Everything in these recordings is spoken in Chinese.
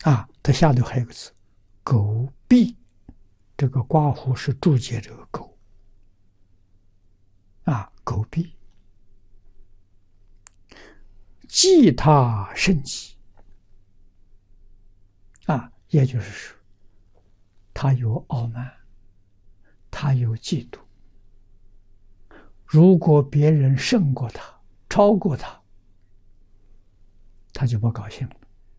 它下头还有个字狗臂，这个刮胡是注解这个狗狗臂，忌他甚己也就是说，他有傲慢，他有嫉妒。如果别人胜过他，超过他，他就不高兴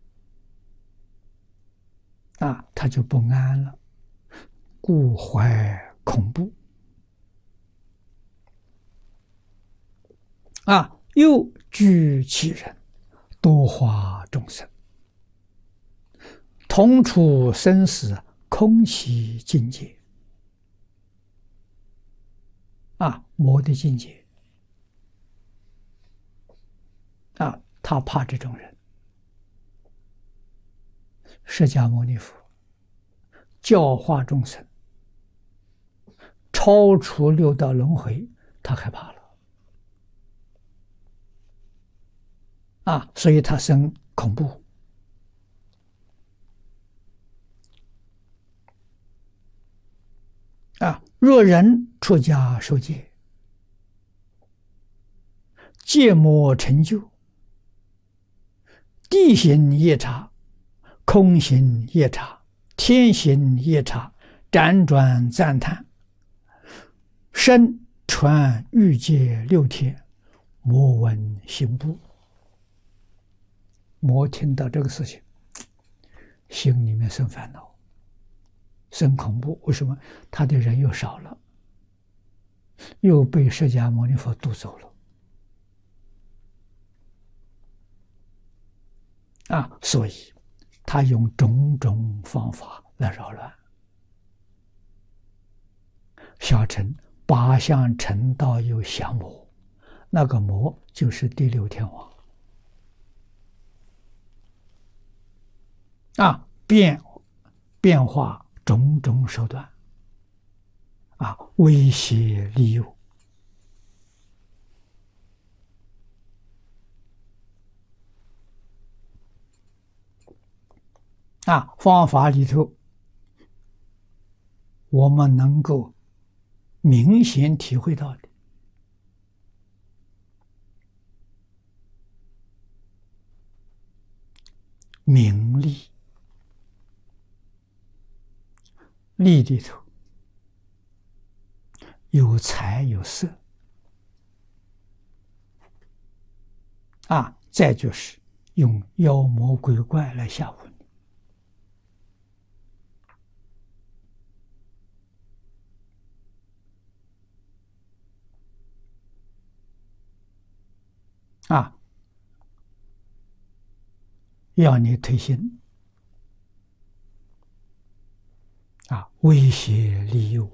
了，他就不安了，故怀恐怖又惧其人，多化众生，同处生死，空其境界魔的境界他怕这种人。释迦牟尼佛教化众生，超出六道轮回，他害怕了所以他生恐怖若人出家受戒，戒魔成就，地行夜叉，空行夜叉，天行夜叉，辗转赞叹，身传欲界六天，魔闻行不。魔听到这个事情，心里面生烦恼，生恐怖。为什么？他的人又少了，又被释迦牟尼佛渡走了所以他用种种方法来扰乱。小乘八相成道有降魔，那个魔就是第六天王变化种种手段威胁利诱方法里头，我们能够明显体会到的名利，利里头有财有色再就是用妖魔鬼怪来吓唬你要你退心威胁利诱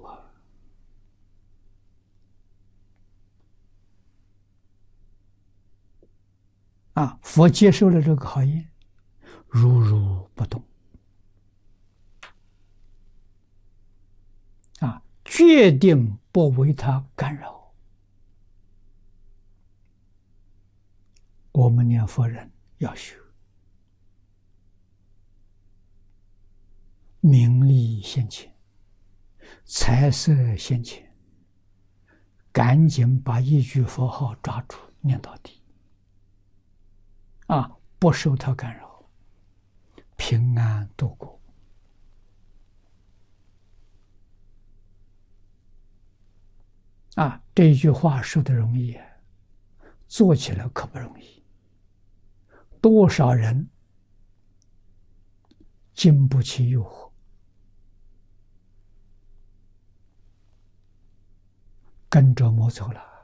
佛接受了这个考验，如如不动决定不为他干扰。我们念佛人要学名利现前，财色现前，赶紧把一句佛号抓住，念到底不受他干扰，平安度过这一句话说的容易做起来可不容易。多少人经不起诱惑，跟着魔走了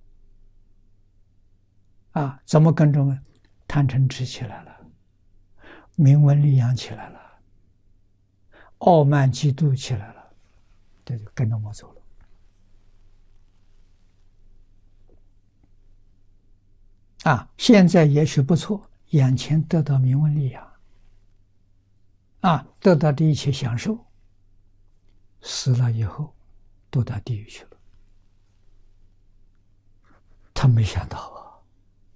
怎么跟着呢？贪嗔痴起来了，名闻利养起来了，傲慢嫉妒起来了，这就跟着魔走了现在也许不错，眼前得到名闻利养得到这一切享受，死了以后都到地狱去了。他没想到